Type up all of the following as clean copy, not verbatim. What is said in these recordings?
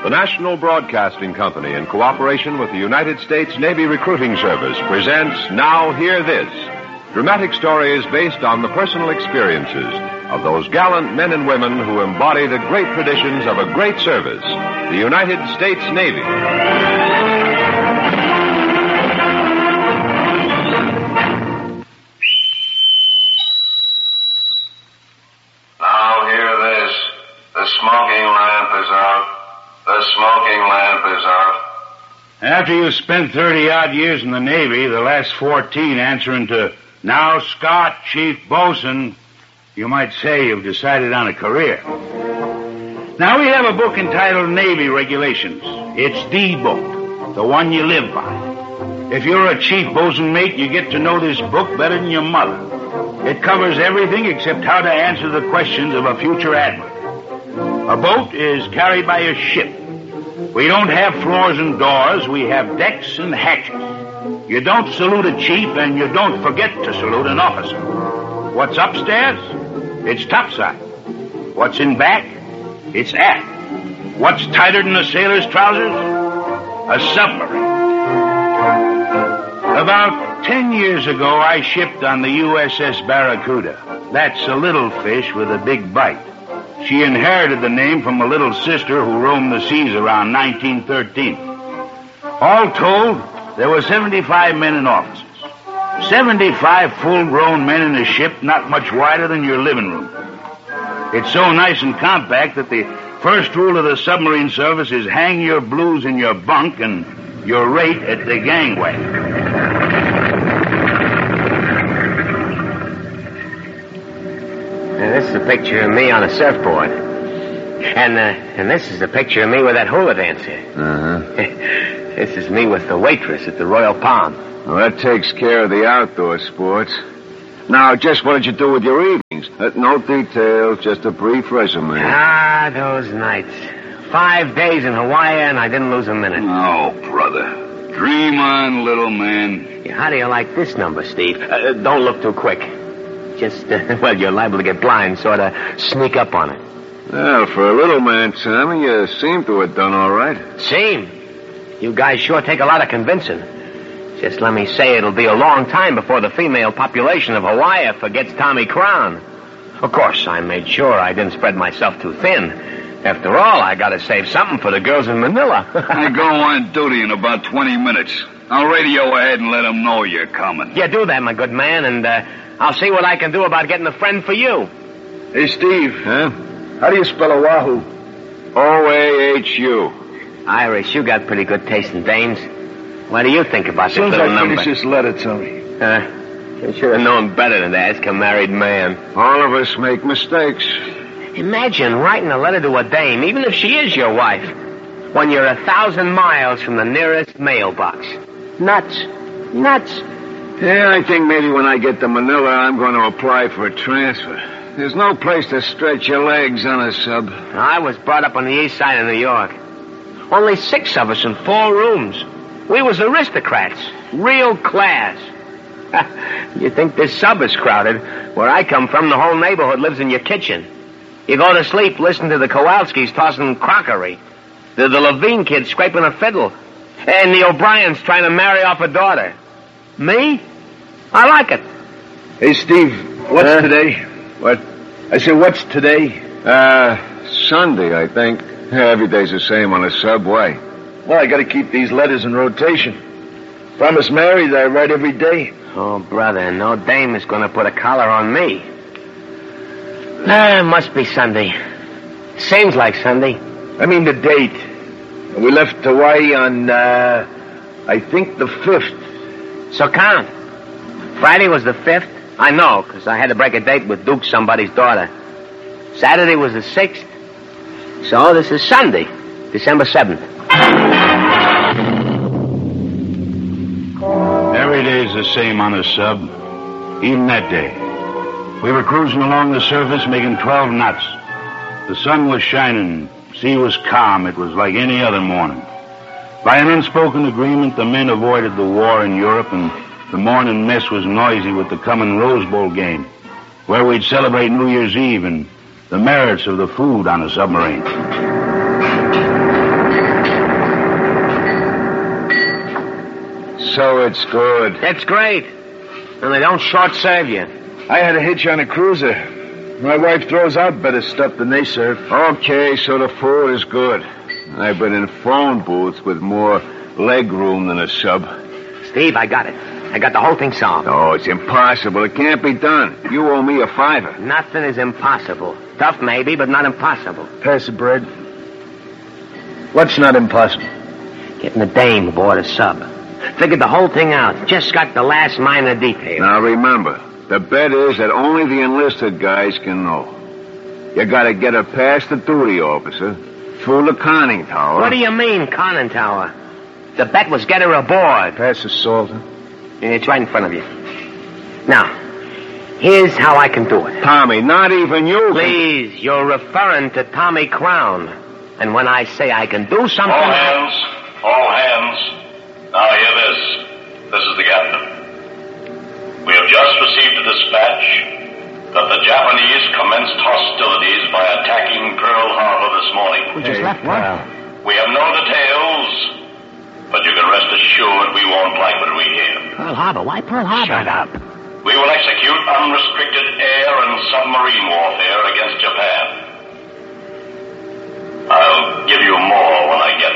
The National Broadcasting Company, in cooperation with the United States Navy Recruiting Service, presents Now Hear This, dramatic stories based on the personal experiences of those gallant men and women who embody the great traditions of a great service, the United States Navy. Now hear this. The smoking lamp is out. The smoking lamp is out. After you spent 30-odd years in the Navy, the last 14 answering to "Now Scott, Chief Bosun," you might say you've decided on a career. Now we have a book entitled Navy Regulations. It's the book, the one you live by. If you're a Chief Bosun mate, you get to know this book better than your mother. It covers everything except how to answer the questions of a future admiral. A boat is carried by a ship. We don't have floors and doors. We have decks and hatches. You don't salute a chief, and you don't forget to salute an officer. What's upstairs? It's topside. What's in back? It's aft. What's tighter than a sailor's trousers? A submarine. About 10 years ago, I shipped on the USS Barracuda. That's a little fish with a big bite. She inherited the name from a little sister who roamed the seas around 1913. All told, there were 75 men and officers. 75 full-grown men in a ship not much wider than your living room. It's so nice and compact that the first rule of the submarine service is hang your blues in your bunk and your rate at the gangway. And this is a picture of me on a surfboard. And this is a picture of me with that hula dancer. Uh-huh. This is me with the waitress at the Royal Palm. Well, that takes care of the outdoor sports. Now, just what did you do with your evenings? No details, just a brief resume. Ah, those nights. 5 days in Hawaii, and I didn't lose a minute. Oh, brother. Dream on, little man. Yeah, how do you like this number, Steve? Don't look too quick. Just, well, you're liable to get blind, sort of sneak up on it. Well, for a little man, Tommy, you seem to have done all right. Seem? You guys sure take a lot of convincing. Just let me say it'll be a long time before the female population of Hawaii forgets Tommy Crown. Of course, I made sure I didn't spread myself too thin. After all, I gotta save something for the girls in Manila. I go on duty in about 20 minutes. I'll radio ahead and let them know you're coming. Yeah, do that, my good man, and I'll see what I can do about getting a friend for you. Hey, Steve. Huh? How do you spell Oahu? O-A-H-U. Iris, you got pretty good taste in dames. What do you think about this little number? this letter, Tony. You should have known better than to ask a married man. All of us make mistakes. Imagine writing a letter to a dame, even if she is your wife, when you're 1,000 miles from the nearest mailbox. Nuts. Nuts. Yeah, I think maybe when I get to Manila, I'm going to apply for a transfer. There's no place to stretch your legs on a sub. I was brought up on the east side of New York. Only 6 of us in 4 rooms. We was aristocrats. Real class. You think this sub is crowded? Where I come from, the whole neighborhood lives in your kitchen. You go to sleep, listen to the Kowalskis tossing crockery. The Levine kid scraping a fiddle. And the O'Briens trying to marry off a daughter. Me? I like it. Hey, Steve, what's today? What? I said, what's today? Sunday, I think. Every day's the same on a subway. Well, I gotta keep these letters in rotation. Promise Mary that I write every day. Oh, brother, no dame is gonna put a collar on me. It must be Sunday. Seems like Sunday. I mean the date. We left Hawaii on, I think the 5th. So count. Friday was the 5th. I know, because I had to break a date with Duke, somebody's daughter. Saturday was the 6th. So this is Sunday, December 7th. Every day's the same on the sub. Even that day. We were cruising along the surface, making 12 knots. The sun was shining. Sea was calm. It was like any other morning. By an unspoken agreement, the men avoided the war in Europe, and the morning mess was noisy with the coming Rose Bowl game, where we'd celebrate New Year's Eve and the merits of the food on a submarine. so it's good. That's great. And they don't short-serve you. I had a hitch on a cruiser. My wife throws out better stuff than they serve. Okay, so the food is good. I've been in phone booths with more leg room than a sub. Steve, I got it. I got the whole thing solved. Oh, it's impossible. It can't be done. You owe me a $5. Nothing is impossible. Tough, maybe, but not impossible. Pass the bread. What's not impossible? Getting the dame aboard a sub. Figured the whole thing out. Just got the last minor detail. Now, remember, the bet is that only the enlisted guys can know. You gotta get her past the duty officer, through the conning tower. What do you mean, conning tower? The bet was get her aboard. Pass the salt, huh? It's right in front of you. Now, here's how I can do it. Tommy, not even you. Please, you're referring to Tommy Crown. And when I say I can do something... All hands. All hands. Now hear this. This is the captain. We have just received a dispatch that the Japanese commenced hostilities by attacking Pearl Harbor this morning. We just left one. We have no details, but you can rest assured we won't like what we hear. Pearl Harbor? Why Pearl Harbor? Shut up. We will execute unrestricted air and submarine warfare against Japan. I'll give you more when I get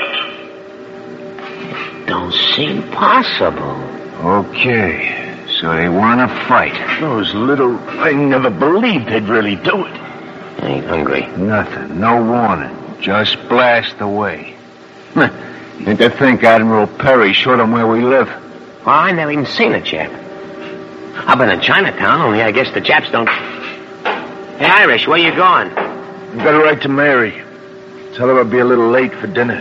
it. Don't seem possible. Okay, so they want to fight. Those little... I never believed they'd really do it. I ain't hungry. Nothing, no warning. Just blast away. And to think Admiral Perry showed them where we live. Well, I never even seen a Jap. I've been in Chinatown, only I guess the Japs don't... Hey, Irish, where you going? I've got to write to Mary. Tell her I'll be a little late for dinner.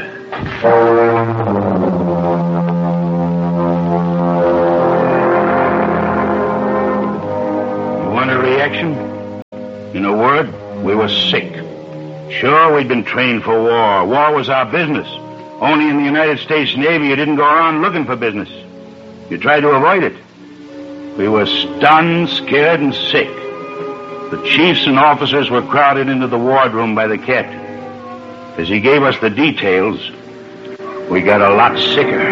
You want a reaction? In a word, we were sick. Sure, we'd been trained for war. War was our business. Only in the United States Navy you didn't go around looking for business. You tried to avoid it. We were stunned, scared, and sick. The chiefs and officers were crowded into the wardroom by the captain. As he gave us the details, we got a lot sicker.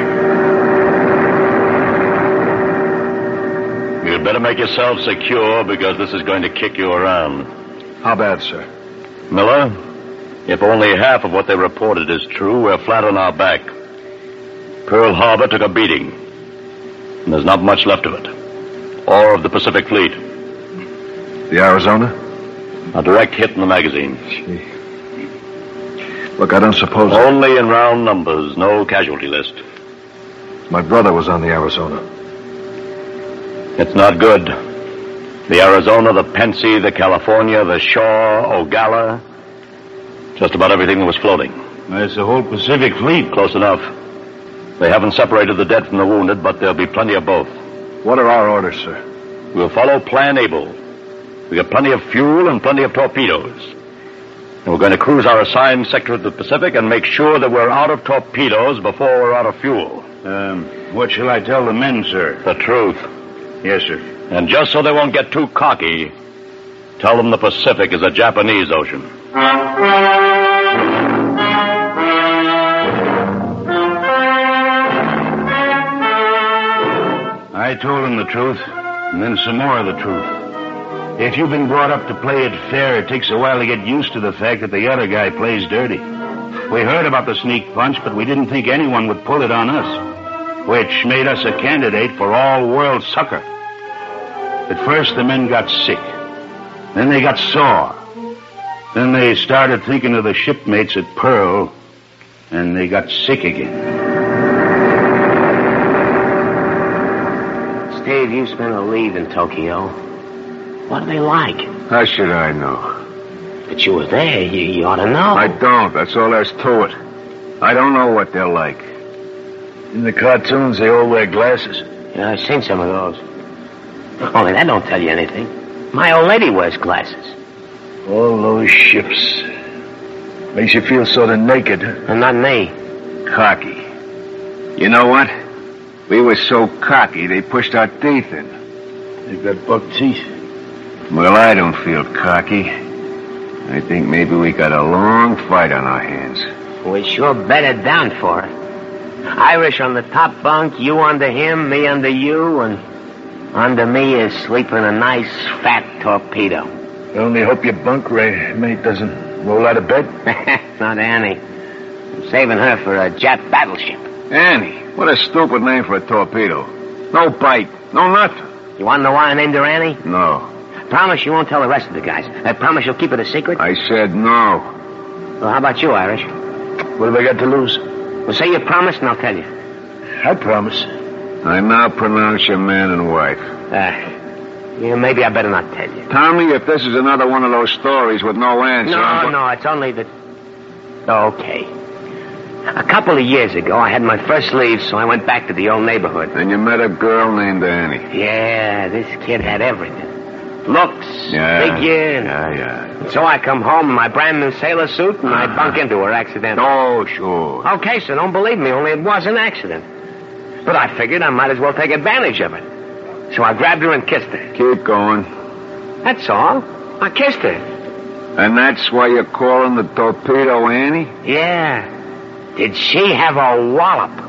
You'd better make yourself secure because this is going to kick you around. How bad, sir? Miller, if only half of what they reported is true, we're flat on our back. Pearl Harbor took a beating, and there's not much left of it. Or of the Pacific Fleet. The Arizona? A direct hit in the magazine. Gee. Look, I don't suppose... Only in round numbers, no casualty list. My brother was on the Arizona. It's not good. The Arizona, the Pensy, the California, the Shaw, Ogalla. Just about everything that was floating. That's the whole Pacific Fleet. Close enough. They haven't separated the dead from the wounded, but there'll be plenty of both. What are our orders, sir? We'll follow Plan Able. We got plenty of fuel and plenty of torpedoes. And we're going to cruise our assigned sector of the Pacific and make sure that we're out of torpedoes before we're out of fuel. What shall I tell the men, sir? The truth. Yes, sir. And just so they won't get too cocky, tell them the Pacific is a Japanese ocean. I told him the truth, and then some more of the truth. If you've been brought up to play it fair, it takes a while to get used to the fact that the other guy plays dirty. We heard about the sneak punch, but we didn't think anyone would pull it on us, which made us a candidate for all-world succor. At first, the men got sick. Then they got sore. Then they started thinking of the shipmates at Pearl, and they got sick again. Steve, you spent a leave in Tokyo. What are they like? How should I know? But you were there. You ought to know. I don't. That's all there's to it. I don't know what they're like. In the cartoons, they all wear glasses. Yeah, I've seen some of those. Only that don't tell you anything. My old lady wears glasses. All those ships. Makes you feel sort of naked. And not me. Cocky. You know what? We were so cocky, they pushed our teeth in. They've got buck teeth. Well, I don't feel cocky. I think maybe we got a long fight on our hands. We sure bedded down for it. Irish on the top bunk, you under him, me under you, and under me is sleeping a nice fat torpedo. I only hope your bunk mate doesn't roll out of bed. Not Annie. I'm saving her for a Jap battleship. Annie. What a stupid name for a torpedo. No bite. No nothing. You want to know why I named her Annie? No. Promise you won't tell the rest of the guys. I promise you'll keep it a secret? I said no. Well, how about you, Irish? What have I got to lose? Well, say you promise and I'll tell you. I promise. I now pronounce you man and wife. Yeah, maybe I better not tell you. Tommy, if this is another one of those stories with no answer... No, it's only that... Okay. A couple of years ago, I had my first leave, so I went back to the old neighborhood. And you met a girl named Annie. Yeah, this kid had everything. Looks, Yeah. figure. Yeah. So I come home in my brand new sailor suit, and I bunk into her accidentally. Oh, sure. Okay, so don't believe me, only it was an accident. But I figured I might as well take advantage of it. So I grabbed her and kissed her. Keep going. That's all. I kissed her. And that's why you're calling the torpedo Annie? Yeah. Did she have a wallop?